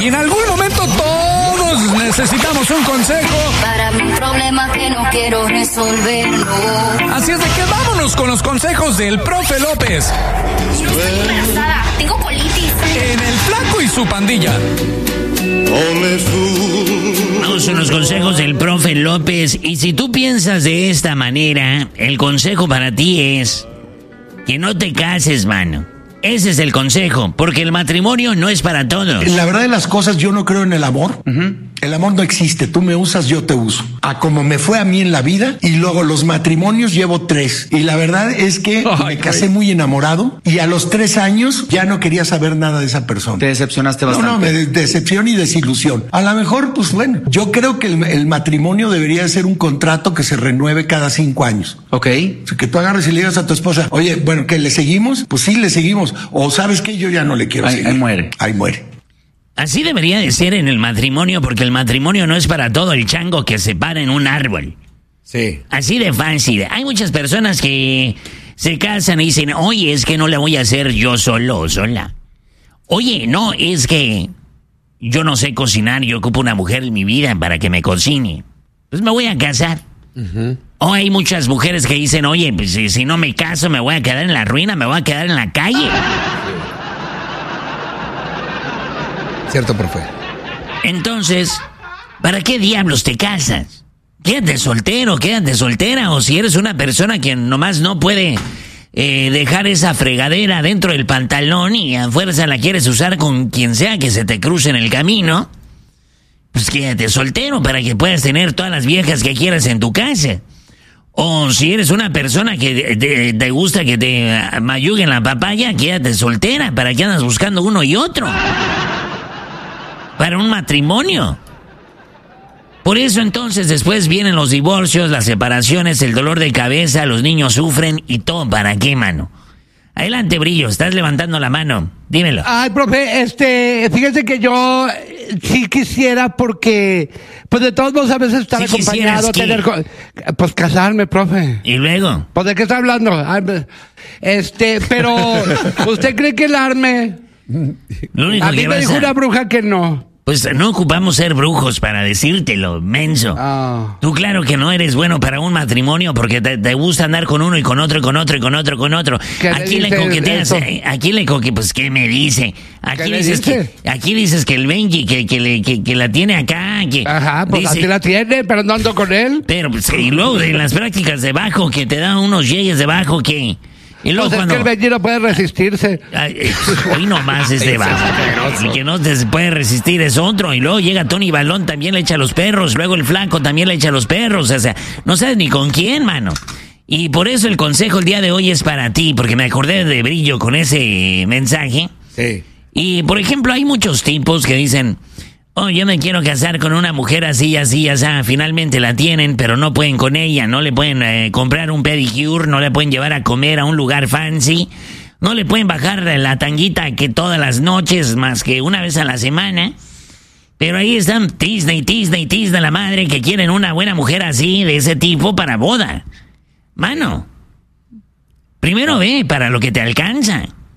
Y en algún momento todos necesitamos un consejo. Para mi problema que no quiero resolverlo. Así es de que vámonos con los consejos del profe López. No estoy embarazada, tengo colitis. En El Flaco y su pandilla. Vamos con los consejos del profe López. Y si tú piensas de esta manera, el consejo para ti es que no te cases, mano. Ese es el consejo, porque el matrimonio no es para todos. La verdad de las cosas, yo no creo en el amor. El amor no existe. Tú me usas, yo te uso. A como me fue a mí en la vida. Y luego los matrimonios llevo 3. Y la verdad es que me casé muy enamorado. Y a los 3 años ya no quería saber nada de esa persona. Te decepcionaste bastante. No, me decepción y desilusión. A lo mejor, pues bueno, yo creo que el matrimonio debería ser un contrato que se renueve cada 5 años. Ok. O sea, que tú agarres y le digas a tu esposa, oye, bueno, ¿que le seguimos? Pues sí, le seguimos. O ¿sabes qué? Yo ya no le quiero seguir. Ahí muere. Ahí muere. Así debería de ser en el matrimonio, porque el matrimonio no es para todo el chango que se para en un árbol. Sí. Así de fácil. Hay muchas personas que se casan y dicen, oye, es que no la voy a hacer yo solo o sola. Oye, no, es que yo no sé cocinar, yo ocupo una mujer en mi vida para que me cocine. Pues me voy a casar. O hay muchas mujeres que dicen, oye, pues si no me caso me voy a quedar en la ruina, me voy a quedar en la calle. Cierto, profe. Entonces, ¿para qué diablos te casas? Quédate soltero, quédate soltera. O si eres una persona que nomás no puede dejar esa fregadera dentro del pantalón y a fuerza la quieres usar con quien sea que se te cruce en el camino, pues quédate soltero para que puedas tener todas las viejas que quieras en tu casa. O si eres una persona que te gusta que te mayuguen la papaya, quédate soltera. ¿Para qué andas buscando uno y otro? Para un matrimonio. Por eso entonces después vienen los divorcios, las separaciones, el dolor de cabeza, los niños sufren y todo. ¿Para qué, mano? Adelante, Brillo, estás levantando la mano. Dímelo. Ay, profe, fíjese que yo sí quisiera porque, pues de todos modos a veces estar ¿Sí acompañado, quisieras qué? pues casarme, profe. ¿Y luego? Pues de qué está hablando. Ay, pero, ¿usted cree que el arme? Lo único A mí que me vas dijo una bruja que no. Pues no ocupamos ser brujos para decírtelo, menso. Ah. Tú claro que no eres bueno para un matrimonio porque te gusta andar con uno y con otro y con otro y con otro y con otro. Aquí le coqueteas, pues ¿qué me dice? Aquí dices que el Benji, que la tiene acá, que... Ajá, pues dice, así la tiene, pero no ando con él. Pero pues, y luego en las prácticas de bajo, que te dan unos yeyes de bajo, que... Y luego Pues cuando... es que el Benji no puede resistirse. Hoy nomás es de bajo. El que no se puede resistir es otro. Y luego llega Tony Balón, también le echa a los perros. Luego el Flaco también le echa a los perros. O sea, no sabes ni con quién, mano. Y por eso el consejo el día de hoy es para ti, porque me acordé de Brillo con ese mensaje. Sí. Y, por ejemplo, hay muchos tipos que dicen... Oh, yo me quiero casar con una mujer así, así, así. Finalmente la tienen, pero no pueden con ella. No le pueden comprar un pedicure, no le pueden llevar a comer a un lugar fancy. No le pueden bajar la tanguita que todas las noches, más que una vez a la semana. Pero ahí están tisna la madre que quieren una buena mujer así, de ese tipo, para boda. Mano, primero ve para lo que te alcanza.